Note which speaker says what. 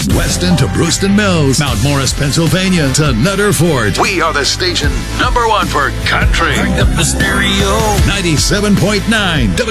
Speaker 1: Weston to Brewston Mills, Mount Morris, Pennsylvania to Nutter Fort. We are the station #1 for country.
Speaker 2: Crank up the stereo.
Speaker 1: 97.9